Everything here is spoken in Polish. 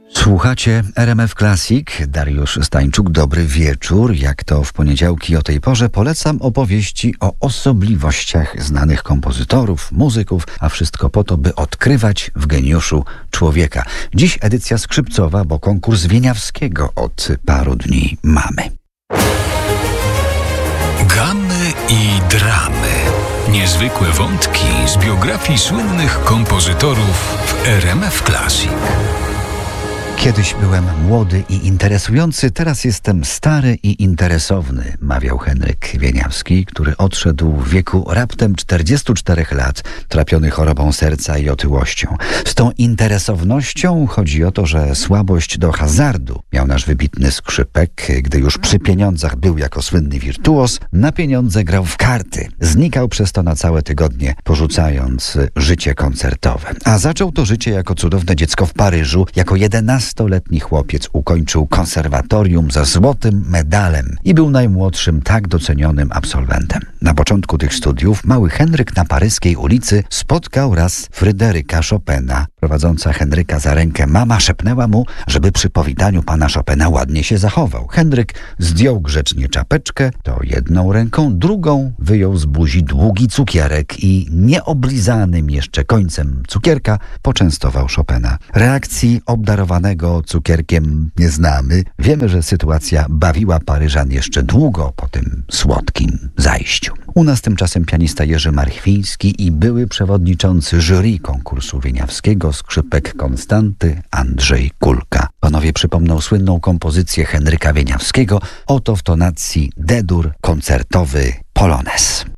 Słuchacie RMF Classic. Dariusz Stańczuk, dobry wieczór. Jak to w poniedziałki o tej porze polecam opowieści o osobliwościach znanych kompozytorów, muzyków, a wszystko po to, by odkrywać w geniuszu człowieka. Dziś edycja skrzypcowa, bo konkurs Wieniawskiego od paru dni mamy. Gamy i dramy. Niezwykłe wątki z biografii słynnych kompozytorów w RMF Classic. Kiedyś byłem młody i interesujący, teraz jestem stary i interesowny, mawiał Henryk Wieniawski, który odszedł w wieku raptem 44 lat, trapiony chorobą serca i otyłością. Z tą interesownością chodzi o to, że słabość do hazardu miał nasz wybitny skrzypek, gdy już przy pieniądzach był jako słynny wirtuos, na pieniądze grał w karty. Znikał przez to na całe tygodnie, porzucając życie koncertowe. A zaczął to życie jako cudowne dziecko w Paryżu, jako 11-letni chłopiec ukończył konserwatorium ze złotym medalem i był najmłodszym tak docenionym absolwentem. Na początku tych studiów mały Henryk na paryskiej ulicy spotkał raz Fryderyka Chopina. Prowadząca Henryka za rękę mama szepnęła mu, żeby przy powitaniu pana Chopina ładnie się zachował. Henryk zdjął grzecznie czapeczkę, to jedną ręką, drugą wyjął z buzi długi cukierek i nieoblizanym jeszcze końcem cukierka poczęstował Chopina. Reakcji obdarowanego cukierkiem nie znamy. Wiemy, że sytuacja bawiła Paryżan jeszcze długo po tym słodkim zajściu. U nas tymczasem pianista Jerzy Marchwiński i były przewodniczący jury konkursu wieniawskiego, skrzypek Konstanty Andrzej Kulka. Panowie przypomną słynną kompozycję Henryka Wieniawskiego, oto w tonacji D-dur koncertowy Polonez.